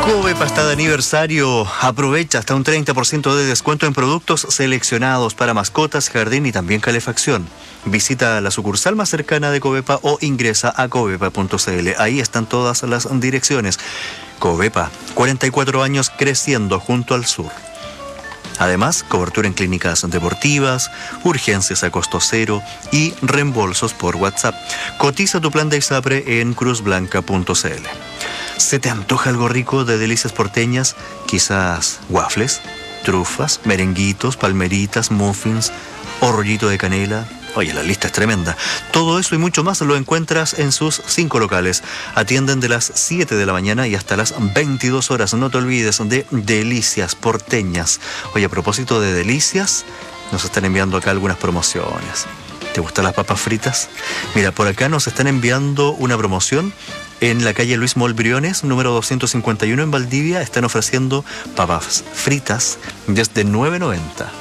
Covepa está de aniversario. Aprovecha hasta un 30% de descuento en productos seleccionados para mascotas, jardín y también calefacción. Visita la sucursal más cercana de Covepa o ingresa a covepa.cl. Ahí están todas las direcciones. Covepa, 44 años creciendo junto al sur. Además, cobertura en clínicas deportivas, urgencias a costo cero y reembolsos por WhatsApp. Cotiza tu plan de ISAPRE en cruzblanca.cl. ¿Se te antoja algo rico de delicias porteñas? Quizás waffles, trufas, merenguitos, palmeritas, muffins o rollito de canela. Oye, la lista es tremenda. Todo eso y mucho más lo encuentras en sus 5 locales. Atienden de las 7 de la mañana y hasta las 22 horas. No te olvides de Delicias Porteñas. Oye, a propósito de delicias, nos están enviando acá algunas promociones. ¿Te gustan las papas fritas? Mira, por acá nos están enviando una promoción. En la calle Luis Mol Briones, número 251 en Valdivia, están ofreciendo papas fritas desde $9.90.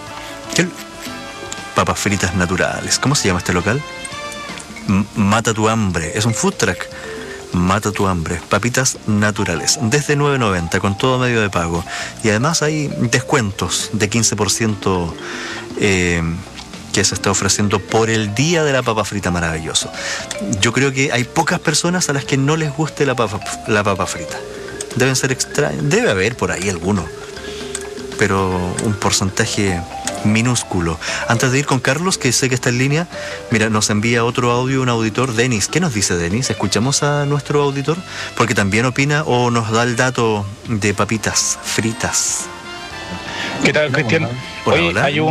Papas fritas naturales. ¿Cómo se llama este local? Mata tu hambre. Es un food truck. Mata tu hambre. Papitas naturales. Desde $9.90 con todo medio de pago. Y además hay descuentos de 15% que se está ofreciendo por el día de la papa frita. Maravilloso. Yo creo que hay pocas personas a las que no les guste la papa frita. Deben ser extraños. Debe haber por ahí alguno. Pero un porcentaje minúsculo. Antes de ir con Carlos, que sé que está en línea, mira, nos envía otro audio un auditor, Denis. ¿Qué nos dice Denis? ¿Escuchamos a nuestro auditor? Porque también opina o nos da el dato de papitas fritas. ¿Qué tal, Cristian? Hola, Hoy hola. hay un